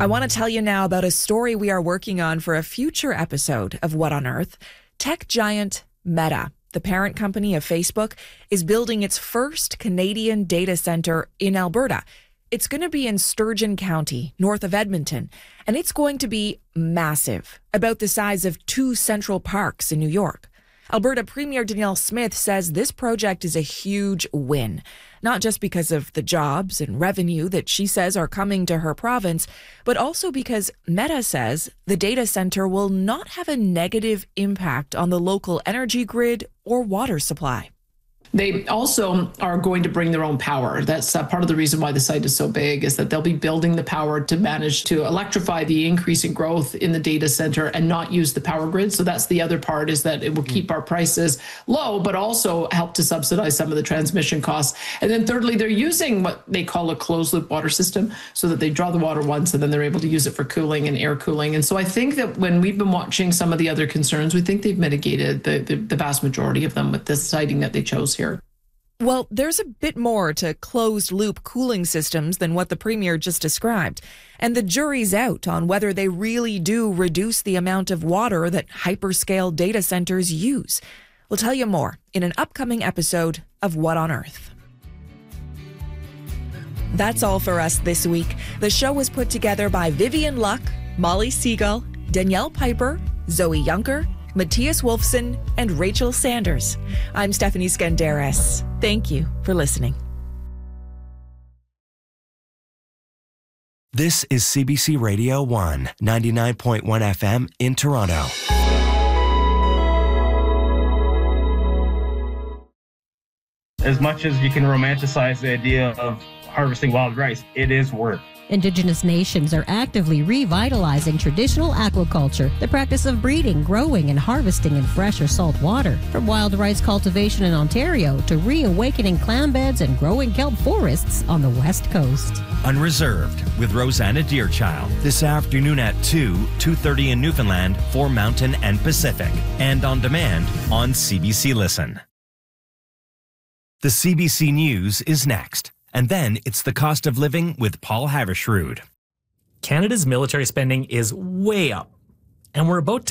I want to tell you now about a story we are working on for a future episode of What on Earth. Tech giant Meta, the parent company of Facebook, is building its first Canadian data center in Alberta. It's going to be in Sturgeon County, north of Edmonton, and it's going to be massive, about the size of 2 Central Parks in New York. Alberta Premier Danielle Smith says this project is a huge win, not just because of the jobs and revenue that she says are coming to her province, but also because Meta says the data center will not have a negative impact on the local energy grid or water supply. They also are going to bring their own power. That's part of the reason why the site is so big, is that they'll be building the power to manage to electrify the increasing growth in the data center and not use the power grid. So that's the other part, is that it will keep our prices low, but also help to subsidize some of the transmission costs. And then thirdly, they're using what they call a closed loop water system, so that they draw the water once and then they're able to use it for cooling and air cooling. And so I think that when we've been watching some of the other concerns, we think they've mitigated the vast majority of them with this siting that they chose here. Well, there's a bit more to closed-loop cooling systems than what the Premier just described, and the jury's out on whether they really do reduce the amount of water that hyperscale data centers use. We'll tell you more in an upcoming episode of What on Earth. That's all for us this week. The show was put together by Vivian Luck, Molly Seagull, Danielle Piper, Zoe Yunker, Matthias Wolfson, and Rachel Sanders. I'm Stephanie Skandaris. Thank you for listening. This is CBC Radio 1, 99.1 FM in Toronto. As much as you can romanticize the idea of harvesting wild rice, it is work. Indigenous nations are actively revitalizing traditional aquaculture, the practice of breeding, growing, and harvesting in fresh or salt water. From wild rice cultivation in Ontario to reawakening clam beds and growing kelp forests on the West Coast. Unreserved with Rosanna Deerchild this afternoon at 2:30 in Newfoundland for Mountain and Pacific, and on demand on CBC Listen. The CBC News is next. And then it's the cost of living with Paul Havershrud. Canada's military spending is way up, and we're about to